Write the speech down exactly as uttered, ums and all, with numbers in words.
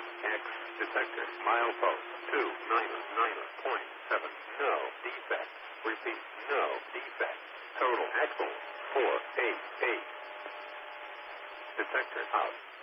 X detector. Milepost two nine nine point seven. No defect. Repeat. No defect. Total axle four eight eight. Detector out.